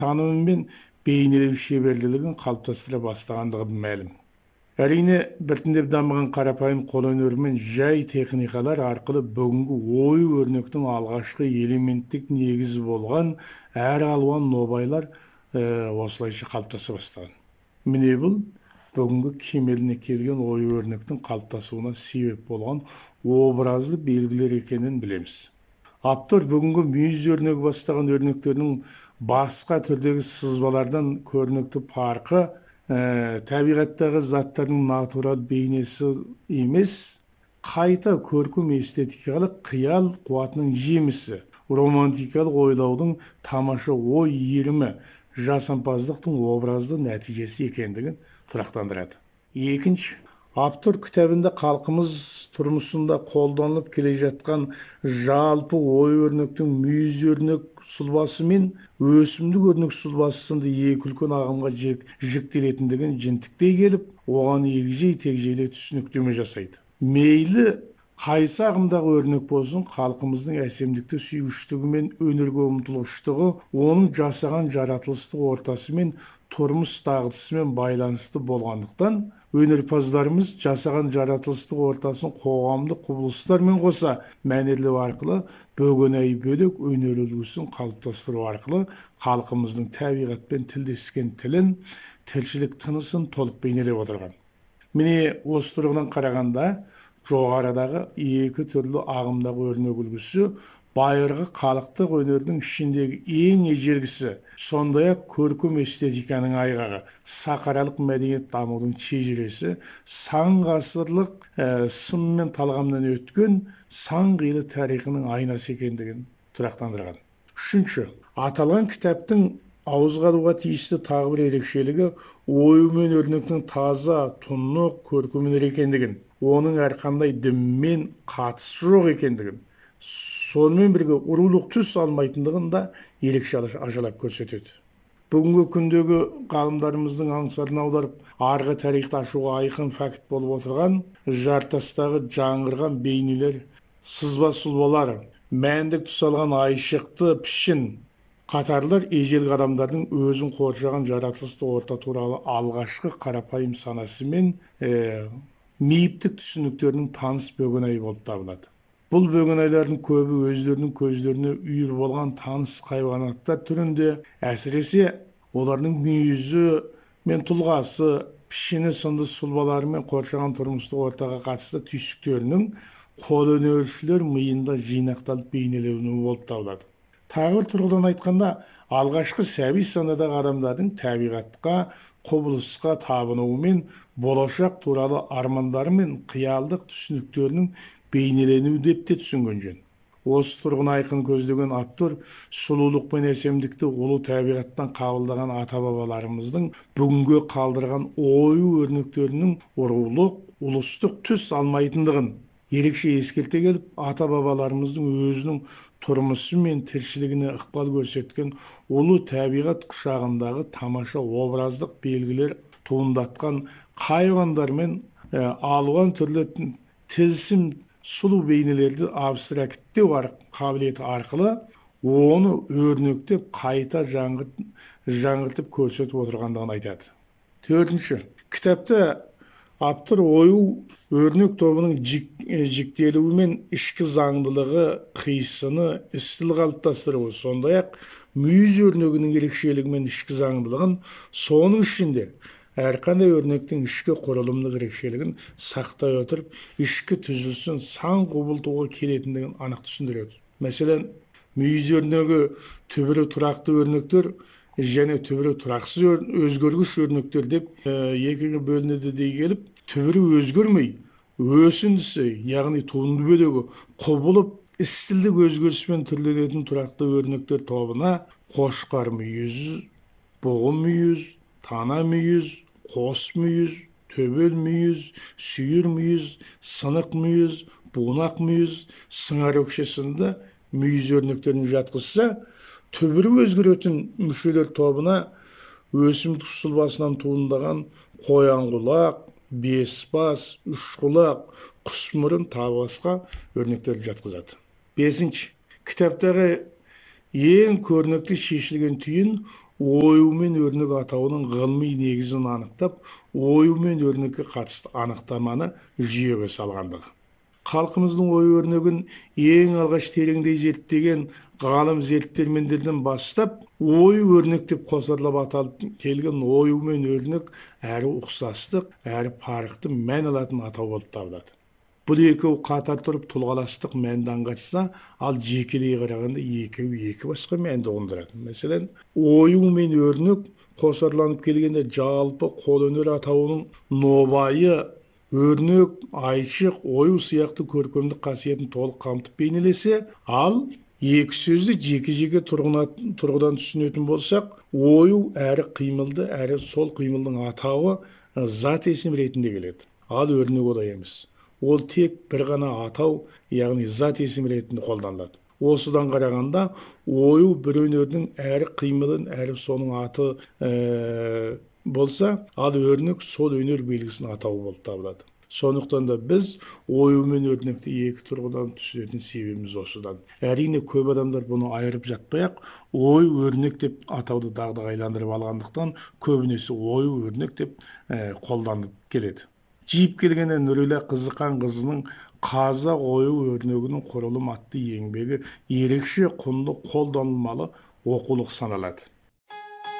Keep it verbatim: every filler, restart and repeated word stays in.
танымы мен бейнелеу шеберлігін қалыптастыра бастағандығы мәлім. Әрине, біртіндеп дамыған қарапайым қолөнер мен жай техникалар арқылы бүгінгі ою-өрнектің алғашқы элементтік негізі болған әр алуан нобайлар осылайша қалыптаса бастаған. Міне бұл бүгінгі кемеліне келген ою-өрнектің қалыптасуына себеп болған образды белгілер екенін білеміз. Автор бүгінгі мүйіз өрнегі бастаған өрнектердің басқа түрдегі сызбалардан көрнекті парқы табиғаттағы заттардың натурал бейнесі емес, қайта көркем эстетикалық қиял қуатының жемісі, романтикалық ойлаудың тамаша ой иірімі, жасампаздықтың образды нәтижесі екендігін тұрақтандырады. Екінші, автор кітабында халқымыз тұрмысында қолданылып келе жатқан жалпы ою-өрнектің мүйіз өрнек сұлбасы мен өсімдік өрнек сұлбасы сынды екі үлкен ағымға жіктелетіндігін жінтіктей келіп, оған егжей-тегжейлі түсініктеме жасайды. Мейлі қайсы ағымдағы өрнек болсын, халқымыздың әсемдікті сүйгіштігі мен өнерге ұмтылғыштығы оның жасаған жаратылыстық ортасы мен тұрмыс дағдысымен байланысты болғандықтан, өнерпаздарымыз жасаған жаратылыстық ортасын қоғамдық құбылыстармен қоса мәнерлеу арқылы бөгенай бөлек өнер үлгісін қалыптастыру арқылы халқымыздың табиғатпен тілдескен тілін, тіршілік тынысын толық бейнелеп отырған. Міне осы тұрғыдан қарағанда жоғарыдағы екі түрлі ағымдағы өрнек үлгісі байырғы халықтық өнердің ішіндегі ең ежелгісі, сондай-ақ көркем эстетиканың айғағы, сахаралық мәдениет дамудың шежіресі, сан ғасырлық сын мен талғамнан өткен сан қилы тарихының айнасы екендігін тұрақтандырған. Үшінші, аталған кітаптың ауызға алуға тиісті тағы бір ерекшелігі ою мен өрнектің таза, тұнық, көркемдер екендігін, оның әрқандай дінмен қатысы жоқ екендігін, сонымен бірге рулық түс алмайтындығын да ерекше ажалап көрсетеді. Бүгінгі күндегі ғалымдарымыздың аңсарын аударып, арғы тарихты ашуға айқын факт болып отырған жартастағы жаңғырған бейнелер, сызба сұлбалар, мәндік тұс алған айшықты пішін қатарлар ежелгі адамдардың өзін қоршаған жаратылыстық орта туралы алғашқы қарапайым санасы мен мейіптік түсініктерінің таныс бөгенайы болып табылады. Бұл бөгенайлардың көбі өздерінің көздеріне үйір болған таныс хайуанаттар түрінде, әсіресе олардың мүйізі мен тұлғасы, пішіні сынды сұлбаларымен қоршаған тұрмыстық ортаға қатысты түйсіктерінің қолөнершілер миында жинақталып бейнеленуі болып табылады. Тағы бір тұрғыдан айтқанда, алғашқы сәби санадағы адамдардың табиғатқа, құбылысқа табынуы мен болашақ туралы армандары мен қиялдық түсініктерінің бейнеленуі деп те түсінген жөн. Осы тұрғын айқын көздеген автор сұлулық пен әсемдікті ұлы табиғаттан қабылдаған ата-бабаларымыздың бүгінге қалдырған ою-өрнектерінің рулық, ұлыстық түс алмайтындығын ерекше ескерте келіп, ата-бабаларымыздың өзінің тұрмысы мен тіршілігіне ықпал көрсеткен ұлы табиғат құшағындағы тамаша образдық белгілер туындатқан хайуандар мен алуан түрлі тылсым сұлу бейнелерді абстракттеу қабілеті арқылы оны өрнектеп қайта жаңғыртып көрсетіп отырғандығын айтады. Төртінші, кітапта автор ою өрнек тобының жіктелуі мен ішкі заңдылығы, қисыны, стиль қалыптастыруы, сондай-ақ мүйіз өрнегінің ерекшелігі мен ішкі заңдылығын, соның ішінде әрқандай өрнектің ішкі құрылымдық ерекшелігін сақтай отырып, ішкі түзілісін сан құбылтуға келетіндігін анық түсіндіреді. Мәселен, мүйіз өрнегі түбірі тұрақты өрнектер және түбірі тұрақсыз өзгергіш өрнектер деп екіге бөлінеді дей келіп, түбірі өзгермей, өсіндісі, яғни туынды бөлігі құбылып, стильдік өзгеріспен түрленетін тұрақты өрнектер тобына қошқар мүйіз, бұғы мүйіз, тана мүйіз, қос мүйіз, төбел мүйіз, сүйір мүйіз, сынық мүйіз, буынақ мүйіз, сыңар өкше сынды мүйіз өрнектерін жатқызса, түбірі өзгеретін мүшелер тобына өсімдік сұлбасынан туындаған қоян құлақ, бес бас, үш құлақ, құс мұрын тағы басқа өрнектерді жатқызады. Бесінші, кітаптағы ең көрнекті шешілген түйін ою мен өрнек атауының ғылыми негізін анықтап, ою мен өрнекке қатысты анықтаманы жүйеге салғандығы. Халқымыздың ою өрнегін ең алғаш тереңдей зерттеген ғалым зерттелмендерден бастап, ою өрнек деп қосарлап аталып келген ою мен өрнек әрі ұқсастық, әрі парықты мән алатын атау болып табылады. Бұл екеуі қатар тұрып тұлғаластық мәнді аңғартса, ал жекелей қарағанда екеуі екі басқа мәнді ұғындырады. Мәселен, ою мен өрнек қосарланып келгенде жалпы қолөнер атауының нобайы, өрнек, айшық, ою сияқты көркемдік қасиетін толық қамтып бейнелесе, ал екі сөзді жеке-жеке тұрғыдан түсінетін болсақ, ою әрі қимылды, әрі сол қимылдың атауы зат есім ретінде келеді. Ал өрнек олай емес. Ол тек бір ғана атау, яғни зат есім ретінде қолданылады. Осыдан қарағанда, ою бір өнердің әрі қимылын, әрі соның аты ә, болса, ал өрнек сол өнер белгісінің атауы болып табылады. Сондықтан да біз ою мен өрнекті екі тұрғыдан түсінетін себебіміз осыдан. Әрине көп адамдар бұны айырып жатпай-ақ, ой өрнек деп атауды дағдыға айландырып алғандықтан, көбінесе ою өрнек деп ә, қолданып келеді. Жиып келгенде Нұрила Қызықан қызының қазақ ою өрнегінің құрылым атты еңбегі ерекше құнды қолданылмалы оқулық саналады.